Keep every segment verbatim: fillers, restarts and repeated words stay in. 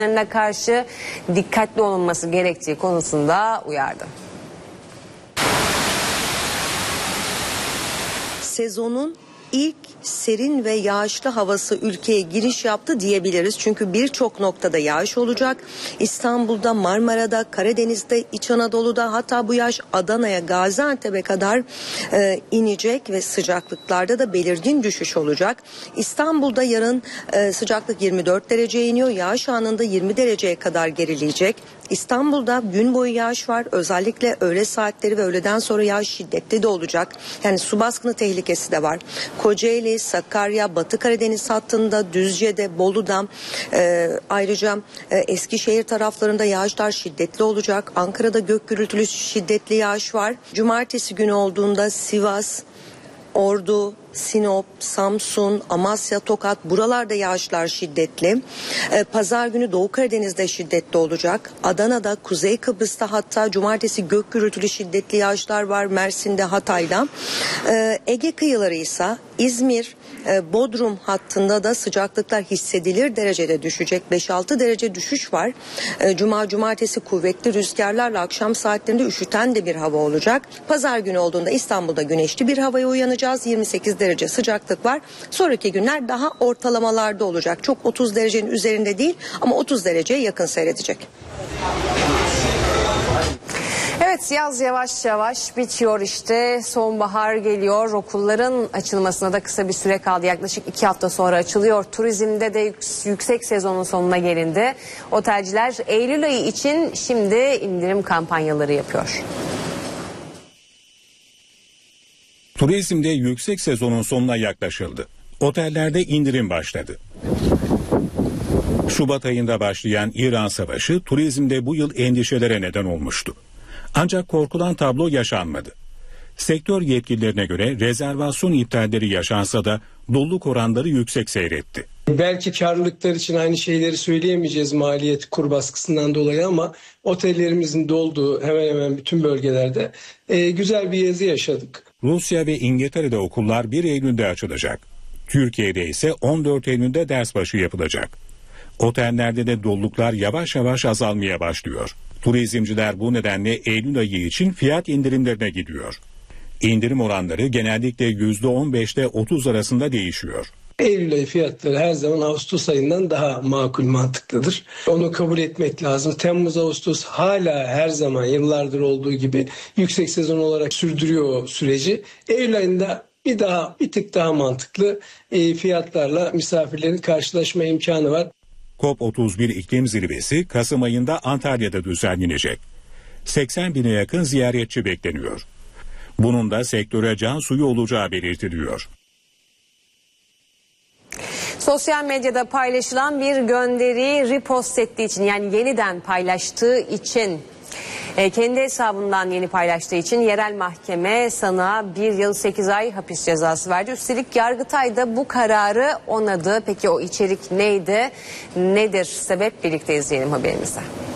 karşı dikkatli olunması gerektiği konusunda uyardı. Sezonun ilk serin ve yağışlı havası ülkeye giriş yaptı diyebiliriz. Çünkü birçok noktada yağış olacak. İstanbul'da, Marmara'da, Karadeniz'de, İç Anadolu'da, hatta bu yağış Adana'ya, Gaziantep'e kadar e, inecek ve sıcaklıklarda da belirgin düşüş olacak. İstanbul'da yarın e, sıcaklık yirmi dört dereceye iniyor. Yağış anında yirmi dereceye kadar gerileyecek. İstanbul'da gün boyu yağış var. Özellikle öğle saatleri ve öğleden sonra yağış şiddetli de olacak. Yani su baskını tehlikesi de var. Kocaeli, Sakarya, Batı Karadeniz hattında, Düzce'de, Bolu'da, e, ayrıca e, Eskişehir taraflarında yağışlar şiddetli olacak. Ankara'da gök gürültülü şiddetli yağış var. Cumartesi günü olduğunda Sivas, Ordu, Sinop, Samsun, Amasya, Tokat, buralarda yağışlar şiddetli. Ee, Pazar günü Doğu Karadeniz'de şiddetli olacak. Adana'da, Kuzey Kıbrıs'ta, hatta cumartesi gök gürültülü şiddetli yağışlar var Mersin'de, Hatay'da. Ee, Ege kıyıları ise İzmir, e, Bodrum hattında da sıcaklıklar hissedilir derecede düşecek. beş altı derece düşüş var. E, Cuma, cumartesi kuvvetli rüzgarlarla akşam saatlerinde üşüten de bir hava olacak. Pazar günü olduğunda İstanbul'da güneşli bir havaya uyanacağız. yirmi sekiz derece sıcaklık var. Sonraki günler daha ortalamalarda olacak. Çok otuz derecenin üzerinde değil ama otuz dereceye yakın seyredecek. Evet, yaz yavaş yavaş bitiyor işte. Sonbahar geliyor. Okulların açılmasına da kısa bir süre kaldı. Yaklaşık iki hafta sonra açılıyor. Turizmde de yüksek sezonun sonuna gelindi. Otelciler Eylül ayı için şimdi indirim kampanyaları yapıyor. Turizmde yüksek sezonun sonuna yaklaşıldı. Otellerde indirim başladı. Şubat ayında başlayan İran Savaşı turizmde bu yıl endişelere neden olmuştu. Ancak korkulan tablo yaşanmadı. Sektör yetkililerine göre rezervasyon iptalleri yaşansa da doluluk oranları yüksek seyretti. Belki karlılıklar için aynı şeyleri söyleyemeyeceğiz maliyet kur baskısından dolayı ama otellerimizin dolduğu hemen hemen bütün bölgelerde e, güzel bir yazı yaşadık. Rusya ve İngiltere'de okullar bir Eylül'de açılacak. Türkiye'de ise on dört Eylül'de ders başı yapılacak. Otellerde de doluluklar yavaş yavaş azalmaya başlıyor. Turizmciler bu nedenle Eylül ayı için fiyat indirimlerine gidiyor. İndirim oranları genellikle yüzde on beşte otuz arasında değişiyor. Eylül ayı fiyatları her zaman Ağustos ayından daha makul, mantıklıdır. Onu kabul etmek lazım. Temmuz, Ağustos hala her zaman yıllardır olduğu gibi yüksek sezon olarak sürdürüyor o süreci. Eylül ayında bir daha bir tık daha mantıklı e, fiyatlarla misafirlerin karşılaşma imkanı var. COP otuz bir iklim zirvesi Kasım ayında Antalya'da düzenlenecek. seksen bine yakın ziyaretçi bekleniyor. Bunun da sektöre can suyu olacağı belirtiliyor. Sosyal medyada paylaşılan bir gönderiyi repost ettiği için, yani yeniden paylaştığı için, e, kendi hesabından yeni paylaştığı için yerel mahkeme sanığa bir yıl sekiz ay hapis cezası verdi. Üstelik Yargıtay da bu kararı onadı. Peki o içerik neydi? Nedir sebep? Birlikte izleyelim haberimizde.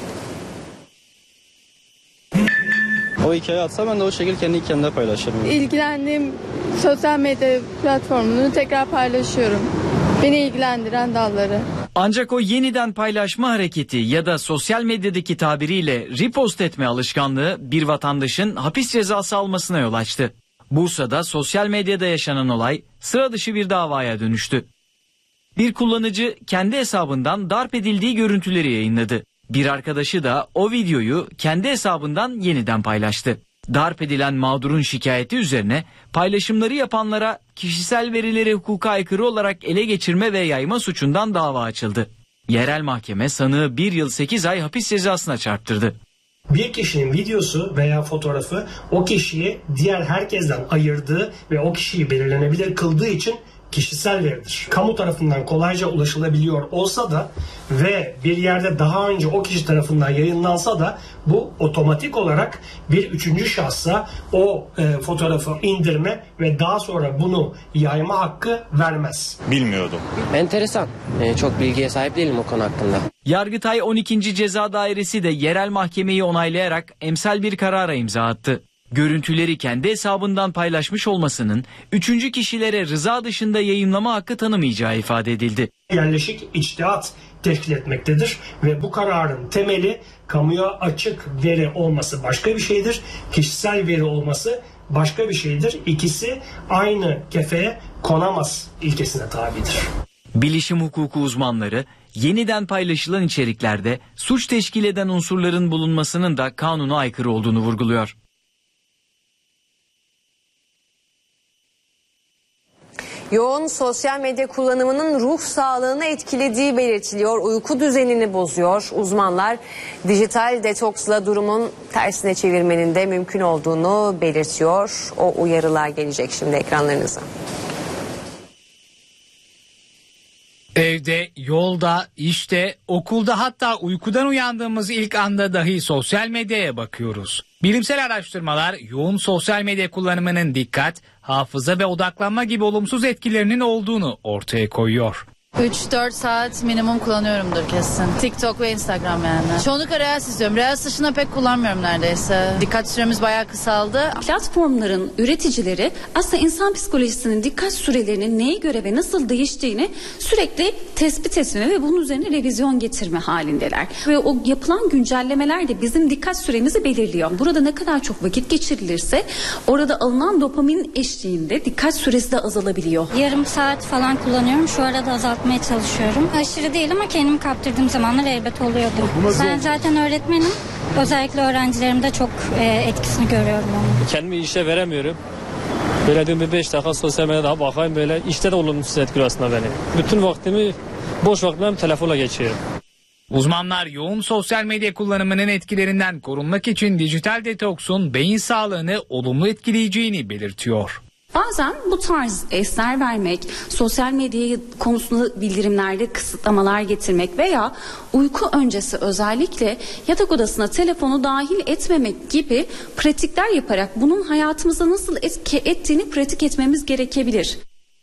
O hikaye atsa ben de o şekilde kendi hikayemde paylaşırım. İlgilendiğim sosyal medya platformunu tekrar paylaşıyorum. Beni ilgilendiren dalları. Ancak o yeniden paylaşma hareketi ya da sosyal medyadaki tabiriyle repost etme alışkanlığı bir vatandaşın hapis cezası almasına yol açtı. Bursa'da sosyal medyada yaşanan olay sıra dışı bir davaya dönüştü. Bir kullanıcı kendi hesabından darp edildiği görüntüleri yayınladı. Bir arkadaşı da o videoyu kendi hesabından yeniden paylaştı. Darp edilen mağdurun şikayeti üzerine paylaşımları yapanlara kişisel verileri hukuka aykırı olarak ele geçirme ve yayma suçundan dava açıldı. Yerel mahkeme sanığı bir yıl sekiz ay hapis cezasına çarptırdı. Bir kişinin videosu veya fotoğrafı o kişiyi diğer herkesten ayırdığı ve o kişiyi belirlenebilir kıldığı için kişisel veridir. Kamu tarafından kolayca ulaşılabiliyor olsa da ve bir yerde daha önce o kişi tarafından yayınlansa da bu otomatik olarak bir üçüncü şahsa o e, fotoğrafı indirme ve daha sonra bunu yayma hakkı vermez. Bilmiyordum. Enteresan. Ee, çok bilgiye sahip değilim o konu hakkında. Yargıtay on ikinci Ceza Dairesi de yerel mahkemeyi onaylayarak emsal bir karara imza attı. Görüntüleri kendi hesabından paylaşmış olmasının üçüncü kişilere rıza dışında yayınlama hakkı tanımayacağı ifade edildi. Yerleşik içtihat teşkil etmektedir ve bu kararın temeli kamuya açık veri olması başka bir şeydir, kişisel veri olması başka bir şeydir. İkisi aynı kefeye konamaz ilkesine tabidir. Bilişim hukuku uzmanları yeniden paylaşılan içeriklerde suç teşkil eden unsurların bulunmasının da kanuna aykırı olduğunu vurguluyor. Yoğun sosyal medya kullanımının ruh sağlığını etkilediği belirtiliyor. Uyku düzenini bozuyor. Uzmanlar dijital detoksla durumun tersine çevirmenin de mümkün olduğunu belirtiyor. O uyarılar gelecek şimdi ekranlarınıza. Evde, yolda, işte, okulda, hatta uykudan uyandığımız ilk anda dahi sosyal medyaya bakıyoruz. Bilimsel araştırmalar yoğun sosyal medya kullanımının dikkat, hafıza ve odaklanma gibi olumsuz etkilerinin olduğunu ortaya koyuyor. üç dört saat minimum kullanıyorumdur kesin. TikTok ve Instagram yani. Çoğunlukla Reels izliyorum. Reels dışında pek kullanmıyorum neredeyse. Dikkat süremiz bayağı kısaldı. Platformların üreticileri aslında insan psikolojisinin dikkat sürelerinin neye göre ve nasıl değiştiğini sürekli tespit etme ve bunun üzerine revizyon getirme halindeler. Ve o yapılan güncellemeler de bizim dikkat süremizi belirliyor. Burada ne kadar çok vakit geçirilirse orada alınan dopamin eşliğinde dikkat süresi de azalabiliyor. Yarım saat falan kullanıyorum. Şu arada azaltmaya çalışıyorum. Aşırı değil ama kendimi kaptırdığım zamanlar elbet oluyordu. Ben zaten öğretmenim. Özellikle öğrencilerimde çok e, etkisini görüyorum onu. Kendimi işe veremiyorum. Böyle diyorum bir beş dakika sosyal medyada daha bakayım, böyle işte de olumsuz etkiliyor aslında beni. Bütün vaktimi, boş vaktimi telefonla geçiriyorum. Uzmanlar yoğun sosyal medya kullanımının etkilerinden korunmak için dijital detoksun beyin sağlığını olumlu etkileyeceğini belirtiyor. Bazen bu tarz esler vermek, sosyal medya konusunda bildirimlerde kısıtlamalar getirmek veya uyku öncesi özellikle yatak odasına telefonu dahil etmemek gibi pratikler yaparak bunun hayatımıza nasıl etki ettiğini pratik etmemiz gerekebilir.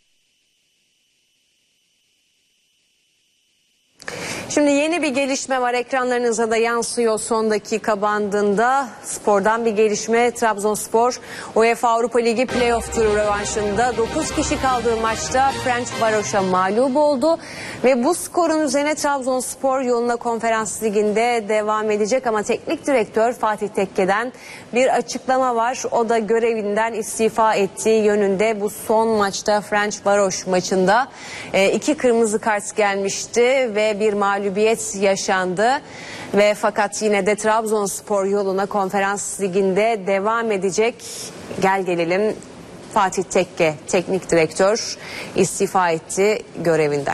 Şimdi yeni bir gelişme var, ekranlarınıza da yansıyor son dakika bandında. Spordan bir gelişme. Trabzonspor UEFA Avrupa Ligi playoff turu rövanşında dokuz kişi kaldığı maçta Ferencvaros'a mağlup oldu. Ve bu skorun üzerine Trabzonspor yoluna Konferans Ligi'nde devam edecek. Ama teknik direktör Fatih Tekke'den bir açıklama var. O da görevinden istifa ettiği yönünde. Bu son maçta Ferencvaros maçında e, iki kırmızı kart gelmişti ve bir mağlubiyet yaşandı. Ve fakat yine de Trabzonspor yoluna Konferans Ligi'nde devam edecek. Gel gelelim, Fatih Tekke teknik direktör istifa etti görevinden.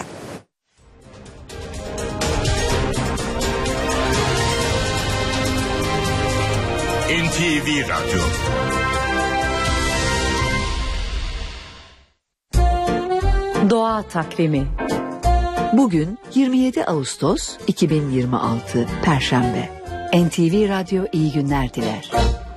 N T V Radyo. Doğa Takvimi. Bugün yirmi yedi Ağustos iki bin yirmi altı Perşembe. N T V Radyo iyi günler diler.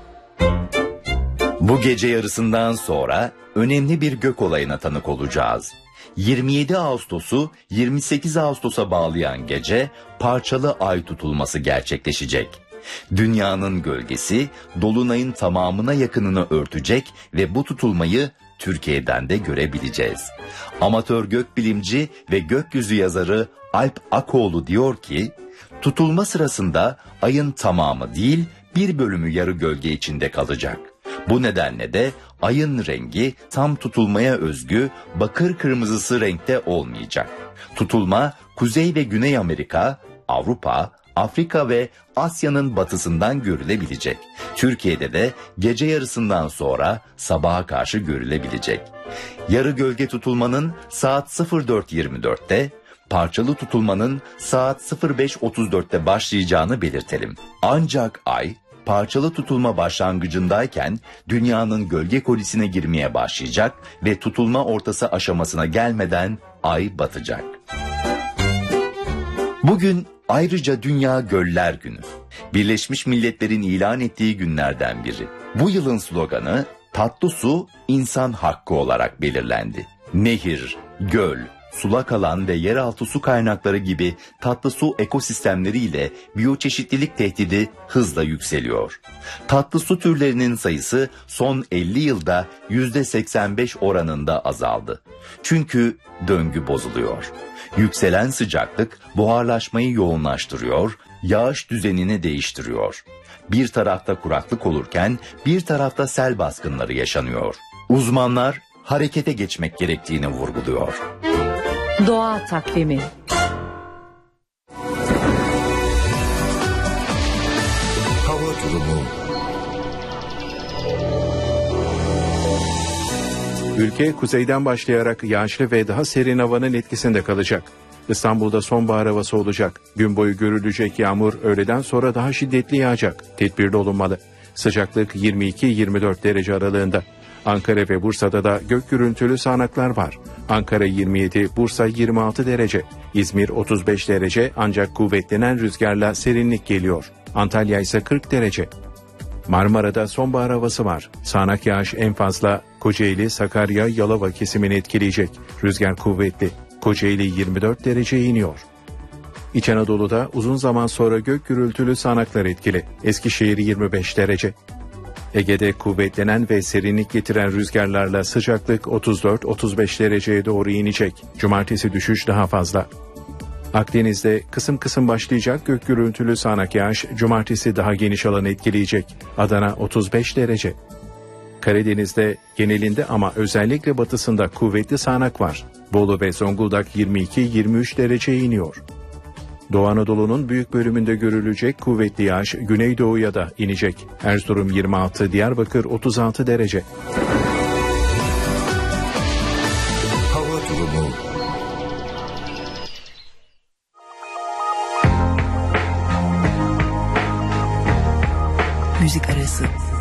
Bu gece yarısından sonra önemli bir gök olayına tanık olacağız. yirmi yedi Ağustos'u yirmi sekiz Ağustos'a bağlayan gece parçalı ay tutulması gerçekleşecek. Dünyanın gölgesi dolunayın tamamına yakınını örtecek ve bu tutulmayı Türkiye'den de görebileceğiz. Amatör gökbilimci ve gökyüzü yazarı Alp Akoğlu diyor ki, tutulma sırasında ayın tamamı değil bir bölümü yarı gölge içinde kalacak. Bu nedenle de ayın rengi tam tutulmaya özgü bakır kırmızısı renkte olmayacak. Tutulma Kuzey ve Güney Amerika, Avrupa, Afrika ve Asya'nın batısından görülebilecek. Türkiye'de de gece yarısından sonra sabaha karşı görülebilecek. Yarı gölge tutulmanın saat sıfır dört yirmi dörtte, parçalı tutulmanın saat sıfır beş otuz dörtte başlayacağını belirtelim. Ancak ay parçalı tutulma başlangıcındayken dünyanın gölge kolisine girmeye başlayacak ve tutulma ortası aşamasına gelmeden ay batacak. Bugün ayrıca Dünya Göller Günü. Birleşmiş Milletler'in ilan ettiği günlerden biri. Bu yılın sloganı tatlı su insan hakkı olarak belirlendi. Nehir, göl, sulak alan ve yeraltı su kaynakları gibi tatlı su ekosistemleriyle biyoçeşitlilik tehdidi hızla yükseliyor. Tatlı su türlerinin sayısı son elli yılda yüzde seksen beş oranında azaldı. Çünkü döngü bozuluyor. Yükselen sıcaklık buharlaşmayı yoğunlaştırıyor, yağış düzenini değiştiriyor. Bir tarafta kuraklık olurken bir tarafta sel baskınları yaşanıyor. Uzmanlar harekete geçmek gerektiğini vurguluyor. Doğa takvimi. Hava durumu. Ülke kuzeyden başlayarak yağışlı ve daha serin havanın etkisinde kalacak. İstanbul'da sonbahar havası olacak. Gün boyu görülecek yağmur öğleden sonra daha şiddetli yağacak. Tedbirli olunmalı. Sıcaklık yirmi iki yirmi dört derece aralığında. Ankara ve Bursa'da da gök gürültülü sağanaklar var. Ankara yirmi yedi, Bursa yirmi altı derece. İzmir otuz beş derece ancak kuvvetlenen rüzgarla serinlik geliyor. Antalya ise kırk derece. Marmara'da sonbahar havası var. Sağanak yağış en fazla Kocaeli, Sakarya, Yalova kesimini etkileyecek. Rüzgar kuvvetli. Kocaeli yirmi dört dereceye iniyor. İç Anadolu'da uzun zaman sonra gök gürültülü sağanaklar etkili. Eskişehir yirmi beş derece. Ege'de kuvvetlenen ve serinlik getiren rüzgarlarla sıcaklık otuz dört otuz beş dereceye doğru inecek. Cumartesi düşüş daha fazla. Akdeniz'de kısım kısım başlayacak gök gürültülü sağanak yağış cumartesi daha geniş alanı etkileyecek. Adana otuz beş derece. Karadeniz'de genelinde ama özellikle batısında kuvvetli sağanak var. Bolu ve Zonguldak yirmi iki yirmi üç dereceye iniyor. Doğu Anadolu'nun büyük bölümünde görülecek kuvvetli yağış Güneydoğu'ya da inecek. Erzurum yirmi altı, Diyarbakır otuz altı derece. Hava durumu. Müzik arası.